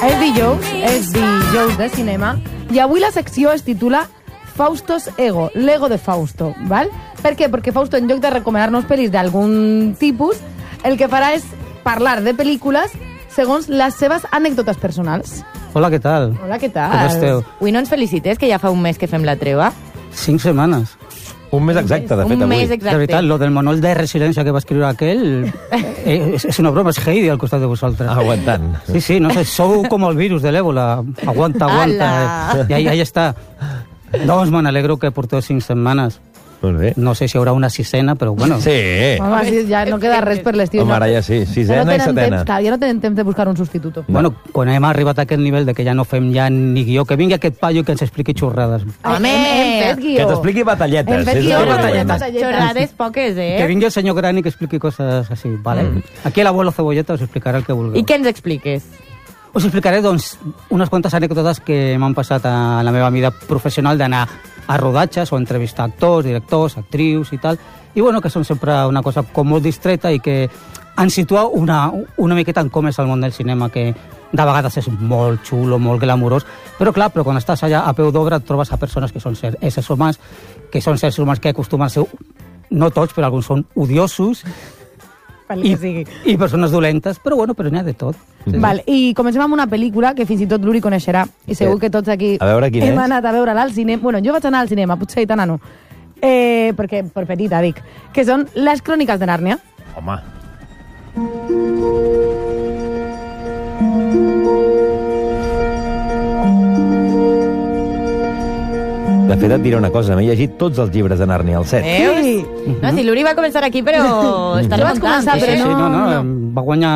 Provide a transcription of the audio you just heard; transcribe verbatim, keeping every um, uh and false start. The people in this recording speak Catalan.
És dijous, és dijous de cinema, i avui la secció es titula Faustos Ego, l'ego de Fausto, val? Per què? Perquè Fausto, en lloc de recomanar-nos pel·lis d'algun tipus, el que farà és parlar de pel·lícules segons les seves anècdotes personals. Hola, què tal? Hola, què tal? Com esteu? Avui no ens felicites, que ja fa un mes que fem la treva. Cinc setmanes. Un mes exacte, de fet, un avui. mes exacte. De veritat, lo del monòleg de residència que va escriure aquell eh, és, és una broma, és Heidi al costat de vosaltres. Aguantant. Sí, sí, no sé, sou com el virus de l'èbola. Aguanta, aguanta. Eh. I ahí, ahí està. Doncs me n'alegro que porteu cinc setmanes. Molt bé. No sé si hi haurà una sisena, però bueno. Sí. Home, sí, ja no queda res per l'estiu. Home, no? ara ja sí, sisena ja no i setena. Temps, clar, ja no tenen temps de buscar un substituto. Bueno, quan hem arribat a aquest nivell de que ja no fem ja ni guió, que vingui aquest paio que ens expliqui xorrades. Home, hem, hem fet guió. Que t'expliqui batalletes. Hem fet és guió, el que batalletes. demanem. batalletes. Xorrades poques, eh? Que vingui el senyor Gran i que expliqui coses així, vale? Mm. Aquí l'abuelo Cebolleta us explicarà el que vulgueu. I què ens expliques? Us explicaré, doncs, unes quantes anècdotes que m'han passat a la meva vida professional d'anar a rodatges o entrevistar actors, directors, actrius i tal, i bueno, que són sempre una cosa com molt distreta i que ens situa una, una miqueta en com és el món del cinema, que de vegades és molt xulo, molt glamurós, però clar, però quan estàs allà a peu d'obra et trobes a persones que són ser, éssers humans, que són éssers humans que acostumen a ser, no tots, però alguns són odiosos, I, i persones dolentes, però bueno, però n'hi ha de tot. Sí. Val, i comencem amb una pel·lícula que fins i tot l'Uri coneixerà, i segur que tots aquí a veure quina hem és? anat a veure-la al cinema. Bueno, jo vaig anar al cinema, potser i tant no. Eh, perquè per petita, dic. Que són Les Cròniques de Nàrnia. Home. De fet, et diré una cosa, m'he llegit tots els llibres de Nàrnia, el set. Veus? No, si l'Uri va començar aquí, però està Jo vaig remuntant. començar, però Sí, no... no, no, va guanyar